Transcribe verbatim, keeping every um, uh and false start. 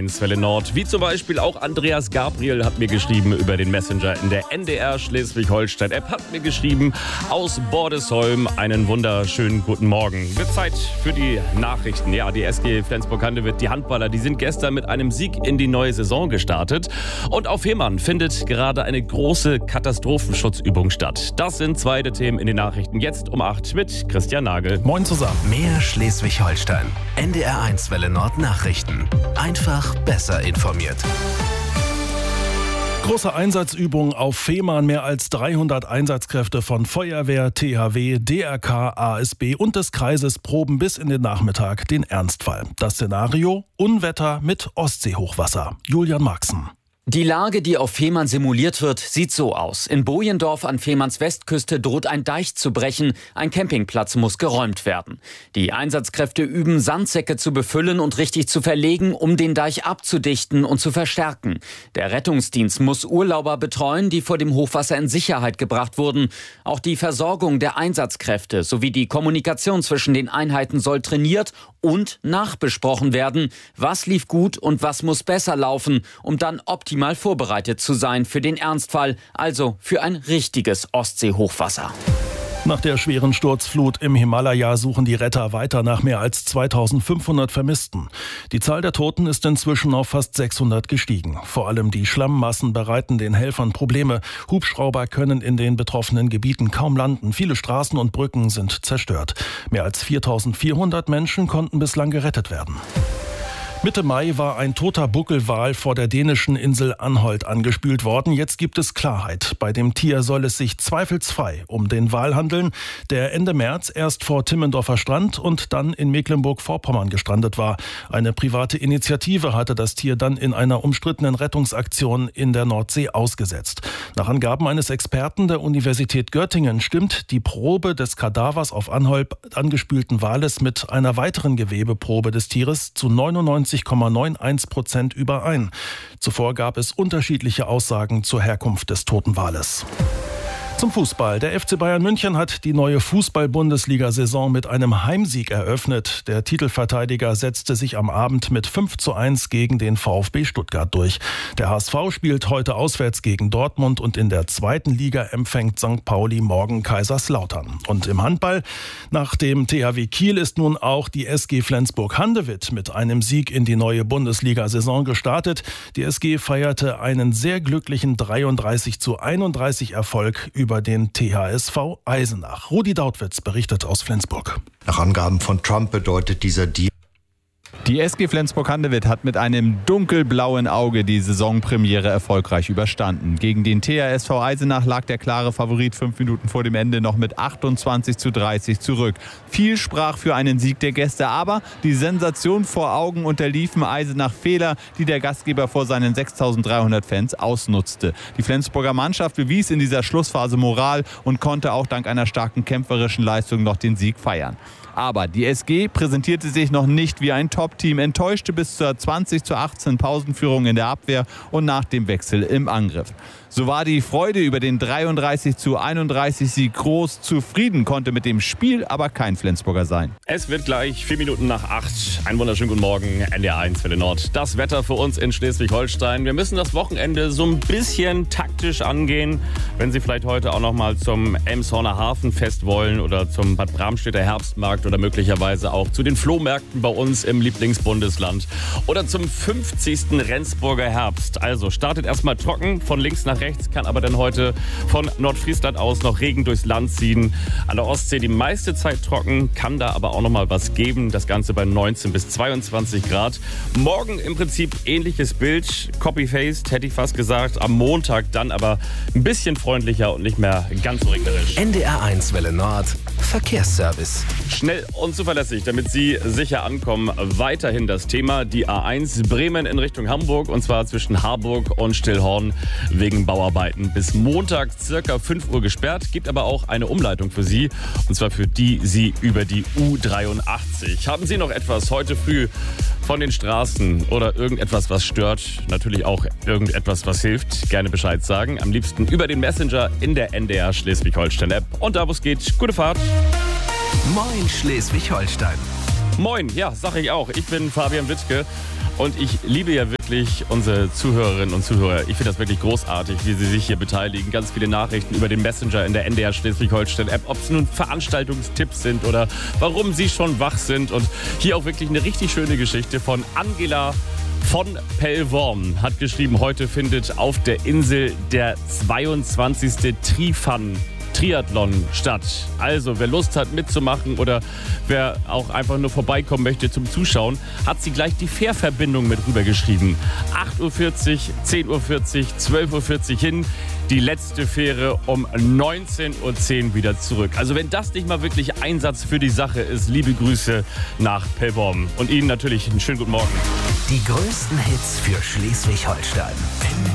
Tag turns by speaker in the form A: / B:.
A: eins Welle Nord. Wie zum Beispiel auch Andreas Gabriel hat mir geschrieben über den Messenger in der N D R Schleswig-Holstein-App. Hat mir geschrieben aus Bordesholm. Einen wunderschönen guten Morgen. Wird Zeit für die Nachrichten. Ja, die S G Flensburg-Handewitt, die Handballer, die sind gestern mit einem Sieg in die neue Saison gestartet. Und auf Fehmarn findet gerade eine große Katastrophenschutzübung statt. Das sind zwei der Themen in den Nachrichten. Jetzt um acht mit Christian Nagel.
B: Moin zusammen.
C: Mehr Schleswig-Holstein. N D R eins Welle Nord Nachrichten. Einfach besser informiert.
B: Große Einsatzübung auf Fehmarn. Mehr als dreihundert Einsatzkräfte von Feuerwehr, T H W, D R K, A S B und des Kreises proben bis in den Nachmittag den Ernstfall. Das Szenario: Unwetter mit Ostseehochwasser. Julian Marxen.
D: Die Lage, die auf Fehmarn simuliert wird, sieht so aus. In Bojendorf an Fehmarns Westküste droht ein Deich zu brechen. Ein Campingplatz muss geräumt werden. Die Einsatzkräfte üben, Sandsäcke zu befüllen und richtig zu verlegen, um den Deich abzudichten und zu verstärken. Der Rettungsdienst muss Urlauber betreuen, die vor dem Hochwasser in Sicherheit gebracht wurden. Auch die Versorgung der Einsatzkräfte sowie die Kommunikation zwischen den Einheiten soll trainiert und nachbesprochen werden. Was lief gut und was muss besser laufen, um dann optimal mal vorbereitet zu sein für den Ernstfall, also für ein richtiges Ostseehochwasser.
B: Nach der schweren Sturzflut im Himalaya suchen die Retter weiter nach mehr als zweitausendfünfhundert Vermissten. Die Zahl der Toten ist inzwischen auf fast sechshundert gestiegen. Vor allem die Schlammmassen bereiten den Helfern Probleme. Hubschrauber können in den betroffenen Gebieten kaum landen. Viele Straßen und Brücken sind zerstört. Mehr als viertausendvierhundert Menschen konnten bislang gerettet werden. Mitte Mai war ein toter Buckelwal vor der dänischen Insel Anholt angespült worden. Jetzt gibt es Klarheit. Bei dem Tier soll es sich zweifelsfrei um den Wal handeln, der Ende März erst vor Timmendorfer Strand und dann in Mecklenburg-Vorpommern gestrandet war. Eine private Initiative hatte das Tier dann in einer umstrittenen Rettungsaktion in der Nordsee ausgesetzt. Nach Angaben eines Experten der Universität Göttingen stimmt die Probe des Kadavers auf Anholt angespülten Wales mit einer weiteren Gewebeprobe des Tieres zu neunundneunzig Komma einundneunzig Prozent überein. Zuvor gab es unterschiedliche Aussagen zur Herkunft des toten Wales. Zum Fußball. Der F C Bayern München hat die neue Fußball-Bundesliga-Saison mit einem Heimsieg eröffnet. Der Titelverteidiger setzte sich am Abend mit fünf zu eins gegen den VfB Stuttgart durch. Der H S V spielt heute auswärts gegen Dortmund und in der zweiten Liga empfängt Sankt Pauli morgen Kaiserslautern. Und im Handball, nach dem T H W Kiel ist nun auch die S G Flensburg-Handewitt mit einem Sieg in die neue Bundesliga-Saison gestartet. Die S G feierte einen sehr glücklichen dreiunddreißig zu einunddreißig Erfolg über über den T H S V Eisenach. Rudi Dautwitz berichtet aus Flensburg.
E: Nach Angaben von Trump bedeutet dieser Deal.
F: Die S G Flensburg-Handewitt hat mit einem dunkelblauen Auge die Saisonpremiere erfolgreich überstanden. Gegen den T H S V Eisenach lag der klare Favorit fünf Minuten vor dem Ende noch mit achtundzwanzig zu dreißig zurück. Viel sprach für einen Sieg der Gäste, aber die Sensation vor Augen unterliefen Eisenach Fehler, die der Gastgeber vor seinen sechstausenddreihundert Fans ausnutzte. Die Flensburger Mannschaft bewies in dieser Schlussphase Moral und konnte auch dank einer starken kämpferischen Leistung noch den Sieg feiern. Aber die S G präsentierte sich noch nicht wie ein Top-Team, enttäuschte bis zur zwanzig zu achtzehn Pausenführung in der Abwehr und nach dem Wechsel im Angriff. So war die Freude über den dreiunddreißig zu einunddreißig Sieg groß. Zufrieden konnte mit dem Spiel aber kein Flensburger sein.
A: Es wird gleich vier Minuten nach acht. Einen wunderschönen guten Morgen, N D R eins Welle Nord. Das Wetter für uns in Schleswig-Holstein. Wir müssen das Wochenende so ein bisschen taktisch angehen. Wenn Sie vielleicht heute auch noch mal zum Elmshorner Hafenfest wollen oder zum Bad Bramstedter Herbstmarkt oder möglicherweise auch zu den Flohmärkten bei uns im Lieblingsbundesland oder zum fünfzigsten Rendsburger Herbst. Also startet erstmal trocken von links nach rechts, kann aber dann heute von Nordfriesland aus noch Regen durchs Land ziehen. An der Ostsee die meiste Zeit trocken, kann da aber auch noch mal was geben. Das Ganze bei neunzehn bis zweiundzwanzig Grad. Morgen im Prinzip ähnliches Bild, copy-paste hätte ich fast gesagt. Am Montag dann aber ein bisschen freundlicher und nicht mehr ganz so regnerisch.
C: N D R eins Welle Nord Verkehrsservice.
A: Schnell und zuverlässig, damit Sie sicher ankommen. Weiterhin das Thema die A eins Bremen in Richtung Hamburg und zwar zwischen Harburg und Stillhorn wegen Bauarbeiten. Bis Montag circa fünf Uhr gesperrt, gibt aber auch eine Umleitung für Sie und zwar für die Sie über die U dreiundachtzig. Haben Sie noch etwas heute früh von den Straßen oder irgendetwas, was stört? Natürlich auch irgendetwas, was hilft. Gerne Bescheid sagen. Am liebsten über den Messenger in der N D R Schleswig-Holstein-App. Und da, wo es geht, gute Fahrt.
C: Moin Schleswig-Holstein.
A: Moin, ja, sag ich auch. Ich bin Fabian Wittke. Und ich liebe ja wirklich unsere Zuhörerinnen und Zuhörer. Ich finde das wirklich großartig, wie sie sich hier beteiligen. Ganz viele Nachrichten über den Messenger in der N D R Schleswig-Holstein-App. Ob es nun Veranstaltungstipps sind oder warum sie schon wach sind. Und hier auch wirklich eine richtig schöne Geschichte von Angela von Pellworm. Hat geschrieben, heute findet auf der Insel der zweiundzwanzigste Trifan Triathlon statt. Also, wer Lust hat mitzumachen oder wer auch einfach nur vorbeikommen möchte zum Zuschauen, hat sie gleich die Fährverbindung mit rübergeschrieben. acht Uhr vierzig, zehn Uhr vierzig, zwölf Uhr vierzig hin. Die letzte Fähre um neunzehn Uhr zehn wieder zurück. Also wenn das nicht mal wirklich Einsatz für die Sache ist, liebe Grüße nach Pellworm. Und Ihnen natürlich einen schönen guten Morgen.
C: Die größten Hits für Schleswig-Holstein.